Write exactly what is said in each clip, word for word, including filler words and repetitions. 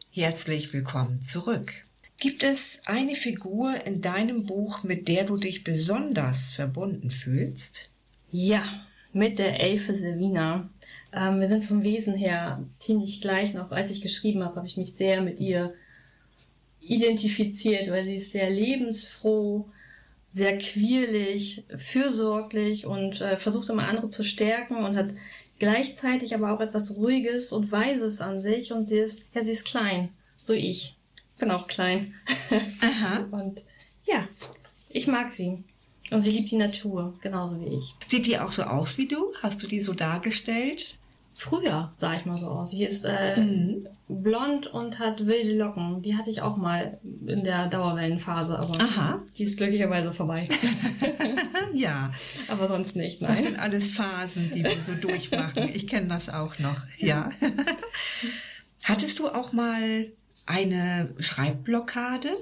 Herzlich willkommen zurück. Gibt es eine Figur in deinem Buch, mit der du dich besonders verbunden fühlst? Ja, mit der Elfe Selvina. Ähm, wir sind vom Wesen her ziemlich gleich. Noch als ich geschrieben habe, habe ich mich sehr mit ihr identifiziert, weil sie ist sehr lebensfroh, sehr quirlig, fürsorglich und äh, versucht immer andere zu stärken und hat gleichzeitig aber auch etwas Ruhiges und Weises an sich. Und sie ist, ja, sie ist klein, so ich. Bin auch klein. Aha. Und ja, ich mag sie. Und sie liebt die Natur, genauso wie ich. Sieht die auch so aus wie du? Hast du die so dargestellt? Früher sah ich mal so aus. Sie ist äh, Mhm. blond und hat wilde Locken. Die hatte ich auch mal in der Dauerwellenphase, aber Aha. die ist glücklicherweise vorbei. Ja, Aber sonst nicht, das nein. sind alles Phasen, die wir so durchmachen. Ich kenne das auch noch, ja. Hattest du auch mal eine Schreibblockade?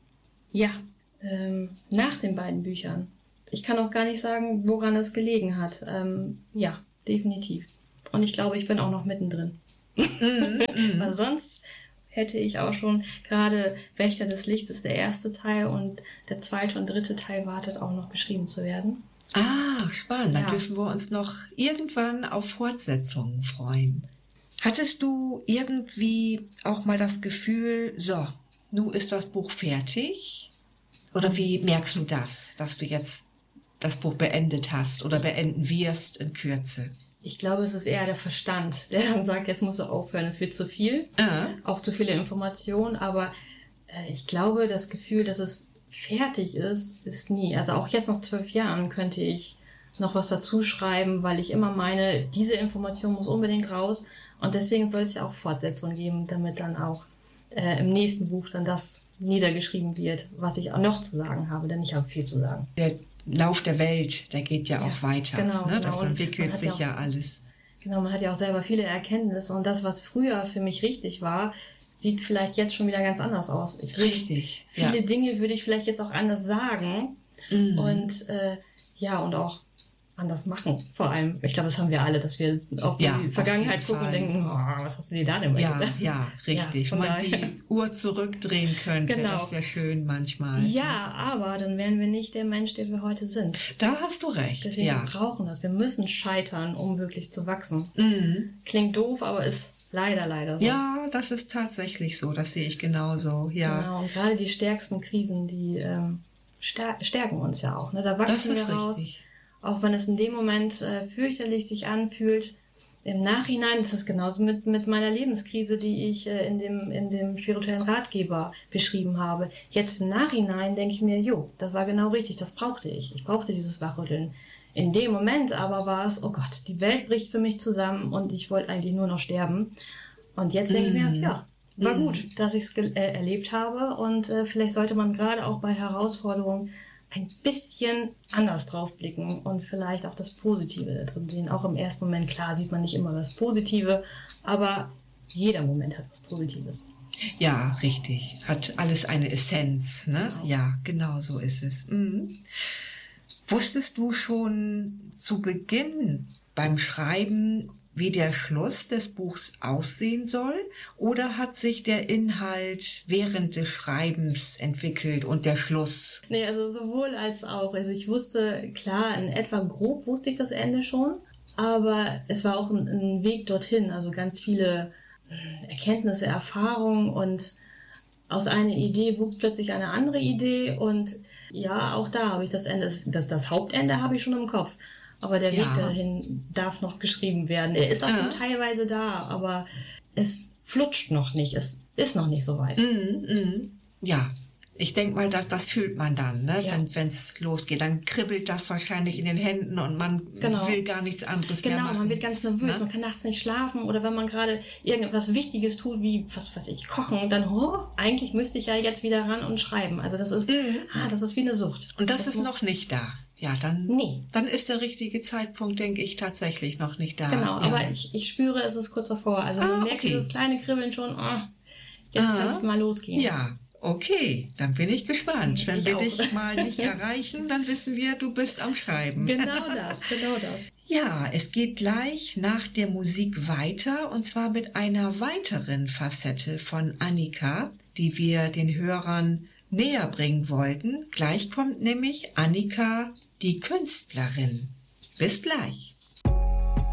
Ja, ähm, nach den beiden Büchern. Ich kann auch gar nicht sagen, woran es gelegen hat. Ähm, ja, definitiv. Und ich glaube, ich bin auch noch mittendrin. Mhm, mhm. Weil sonst hätte ich auch schon, gerade Wächter des Lichts ist der erste Teil und der zweite und dritte Teil wartet auch noch geschrieben zu werden. Ah, spannend. Dann Ja. dürfen wir uns noch irgendwann auf Fortsetzungen freuen. Hattest du irgendwie auch mal das Gefühl, so, nun ist das Buch fertig? Oder wie merkst du das, dass du jetzt das Buch beendet hast oder beenden wirst in Kürze? Ich glaube, es ist eher der Verstand, der dann sagt, jetzt musst du aufhören, es wird zu viel. Ah, Auch zu viele Informationen, aber äh, ich glaube, das Gefühl, dass es fertig ist, ist nie. Also auch jetzt nach zwölf Jahren könnte ich noch was dazu schreiben, weil ich immer meine, diese Information muss unbedingt raus und deswegen soll es ja auch Fortsetzungen geben, damit dann auch äh, im nächsten Buch dann das niedergeschrieben wird, was ich auch noch zu sagen habe, denn ich habe viel zu sagen. der Lauf der Welt, der geht ja, Ja, auch weiter. genau, ne? genau. Das Und entwickelt man hat sich ja auch- ja alles. Genau, man hat ja auch selber viele Erkenntnisse und das, was früher für mich richtig war, sieht vielleicht jetzt schon wieder ganz anders aus. Ich würde- Richtig, ja. Viele Dinge würde ich vielleicht jetzt auch anders sagen Mhm. und äh, ja, und auch anders machen. Vor allem, ich glaube, das haben wir alle, dass wir auf die Ja, auf Vergangenheit jeden gucken und Fall. denken, oh, was hast du dir da denn mal Ja, gedacht? ja, richtig. Ja, von Wenn man daher. die Uhr zurückdrehen könnte, Genau. das wäre schön manchmal. Ja, aber dann wären wir nicht der Mensch, der wir heute sind. Da hast du recht, Deswegen ja. wir brauchen das. Wir müssen scheitern, um wirklich zu wachsen. Mhm. Klingt doof, aber ist leider, leider so. Ja, das ist tatsächlich so, das sehe ich genauso, ja. Genau, und gerade die stärksten Krisen, die ähm, stär- stärken uns ja auch. Ne? Da wachsen Das ist wir raus. richtig. Auch wenn es in dem Moment äh, fürchterlich sich anfühlt. Im Nachhinein ist es genauso mit, mit meiner Lebenskrise, die ich äh, in dem, in dem spirituellen Ratgeber beschrieben habe. Jetzt im Nachhinein denke ich mir, jo, das war genau richtig, das brauchte ich. Ich brauchte dieses Wachrütteln. In dem Moment aber war es, oh Gott, die Welt bricht für mich zusammen und ich wollte eigentlich nur noch sterben. Und jetzt denke ich mir, Mhm. ja, war Mhm. gut, dass ich es äh, erlebt habe und äh, vielleicht sollte man gerade auch bei Herausforderungen ein bisschen anders drauf blicken und vielleicht auch das Positive da drin sehen. Auch im ersten Moment, klar, sieht man nicht immer das Positive, aber jeder Moment hat was Positives. Ja, richtig. Hat alles eine Essenz, ne? Genau. Ja, genau so ist es. Mhm. Wusstest du schon zu Beginn beim Schreiben, wie der Schluss des Buchs aussehen soll? Oder hat sich der Inhalt während des Schreibens entwickelt und der Schluss? Nee, also sowohl als auch. Also ich wusste, klar, in etwa grob wusste ich das Ende schon, aber es war auch ein, ein Weg dorthin, also ganz viele äh, Erkenntnisse, Erfahrungen und aus einer Idee wuchs plötzlich eine andere Idee und ja, auch da habe ich das Ende, das, das Hauptende habe ich schon im Kopf. Aber der Ja. Weg dahin darf noch geschrieben werden. Er ist auch Ja. schon teilweise da, aber es flutscht noch nicht. Es ist noch nicht so weit. Mhm, mhm. Ja, ich denke mal, das, das fühlt man dann, ne? Ja. wenn es losgeht. Dann kribbelt das wahrscheinlich in den Händen und man Genau. will gar nichts anderes mehr Genau, machen. man wird ganz nervös, Ne? man kann nachts nicht schlafen oder wenn man gerade irgendetwas Wichtiges tut, wie, was weiß ich, kochen, dann, oh, eigentlich müsste ich ja jetzt wieder ran und schreiben. Also das ist, Mhm. ah, das ist wie eine Sucht. Und das ist muss- noch nicht da. Ja, dann, Nee. dann ist der richtige Zeitpunkt, denke ich, tatsächlich noch nicht da. Genau, ja. aber ich, ich spüre, es ist kurz davor. Also Ah, man merkt okay. dieses kleine Kribbeln schon, oh, jetzt Ah. kann es mal losgehen. Ja, okay, dann bin ich gespannt. Wenn Ich wir auch. dich mal nicht erreichen, dann wissen wir, du bist am Schreiben. Genau das, genau das. Ja, es geht gleich nach der Musik weiter und zwar mit einer weiteren Facette von Annika, die wir den Hörern näher bringen wollten. Gleich kommt nämlich Annika, die Künstlerin. Bis gleich.